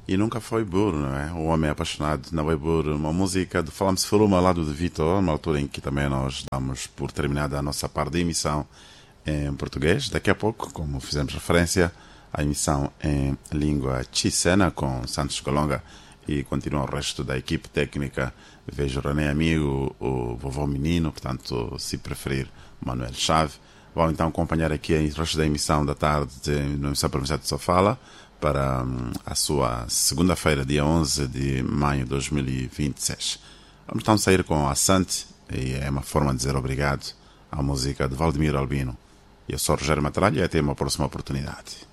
E nunca foi burro, não é? O homem apaixonado não é burro. Uma música de Falamos Forum ao lado de Vitor, uma altura em que também nós damos por terminada a nossa parte de emissão em português. Daqui a pouco, como fizemos referência, a emissão em língua chicena com Santos Colonga e continua o resto da equipe técnica. Vejo o René Amigo, o Vovô Menino, portanto, se preferir, Manuel Chave. Vão então acompanhar aqui o resto da emissão da tarde na emissão provincial de Sofala para a sua segunda-feira, dia 11 de maio de 2026. Vamos então sair com a Sante, e é uma forma de dizer obrigado à música de Valdemiro Albino. Eu sou Rogério Matralha e até uma próxima oportunidade.